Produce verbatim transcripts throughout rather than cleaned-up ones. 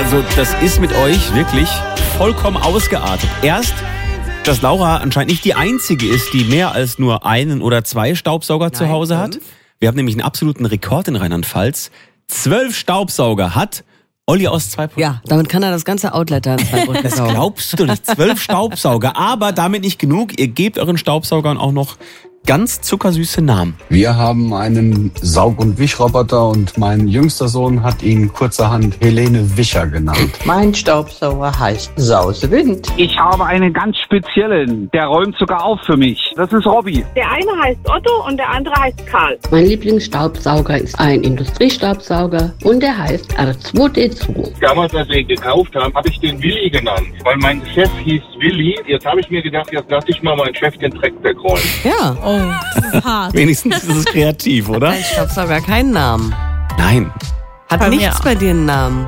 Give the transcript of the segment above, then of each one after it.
Also das ist mit euch wirklich vollkommen ausgeartet. Erst, dass Laura anscheinend nicht die Einzige ist, die mehr als nur einen oder zwei Staubsauger Nein, zu Hause hat. Wir haben nämlich einen absoluten Rekord in Rheinland-Pfalz. Zwölf Staubsauger hat Olli aus Zweibrücken. Ja, damit kann er das ganze Outlet da in Zweibrücken Das glaubst du nicht. Zwölf Staubsauger. Aber damit nicht genug. Ihr gebt euren Staubsaugern auch noch ganz zuckersüße Namen. Wir haben einen Saug- und Wischroboter und mein jüngster Sohn hat ihn kurzerhand Helene Wischer genannt. Mein Staubsauger heißt Sausewind. Ich habe einen ganz speziellen, der räumt sogar auf für mich. Das ist Robby. Der eine heißt Otto und der andere heißt Karl. Mein Lieblingsstaubsauger ist ein Industriestaubsauger und der heißt R zwei D zwei. Damals, als wir ihn gekauft haben, habe ich den Willi genannt, weil mein Chef hieß Willi. Jetzt habe ich mir gedacht, jetzt lasse ich mal meinen Chef den Dreck wegräumen. Ja. Oh, das ist hart. Wenigstens ist es kreativ, oder? Dein Staubsauger keinen Namen. Nein. Hat Bei nichts mir. bei dir einen Namen.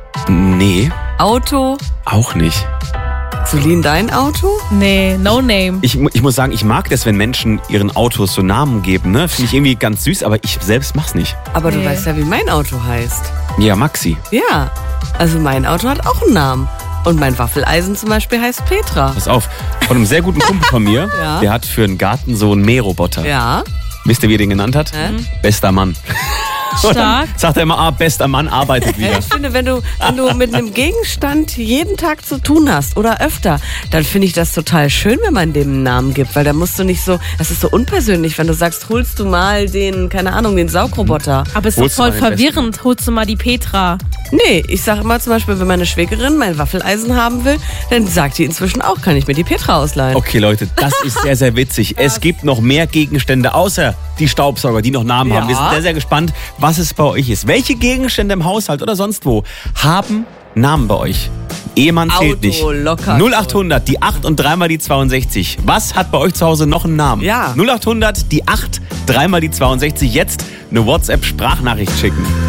Nee, Auto. auch nicht. Celine, dein Auto? Nee, no name. Ich, mu- ich muss sagen, ich mag das, wenn Menschen ihren Autos so Namen geben. Ne? Finde ich irgendwie ganz süß, aber ich selbst mach's nicht. Aber du Nee. weißt ja, wie mein Auto heißt. Ja, Maxi. Ja, also mein Auto hat auch einen Namen. Und mein Waffeleisen zum Beispiel heißt Petra. Pass auf, von einem sehr guten Kumpel von mir, Ja. der hat für einen Garten so einen Mähroboter. Ja. Wisst ihr, wie er den genannt hat? Hä? Bester Mann. Stark. Sagt er immer, ah, bester Mann arbeitet wieder. Ich finde, wenn du, wenn du mit einem Gegenstand jeden Tag zu tun hast oder öfter, dann finde ich das total schön, wenn man dem einen Namen gibt, weil da musst du nicht so, das ist so unpersönlich, wenn du sagst, holst du mal den, keine Ahnung, den Saugroboter. Aber es ist doch Holst du voll mal den verwirrend. Holst du mal die Petra? Nee, ich sage immer zum Beispiel, wenn meine Schwägerin mein Waffeleisen haben will, dann sagt die inzwischen auch, kann ich mir die Petra ausleihen. Okay, Leute, das ist sehr, sehr witzig. Es gibt noch mehr Gegenstände, außer die Staubsauger, die noch Namen Ja. haben. Wir sind sehr, sehr gespannt, was es bei euch ist. Welche Gegenstände im Haushalt oder sonst wo haben Namen bei euch? Ehemann zählt Auto, nicht. locker. null achthundert, die acht und dreimal die zweiundsechzig. Was hat bei euch zu Hause noch einen Namen? Ja. null achthundert, die acht, dreimal die zweiundsechzig. Jetzt eine WhatsApp-Sprachnachricht schicken.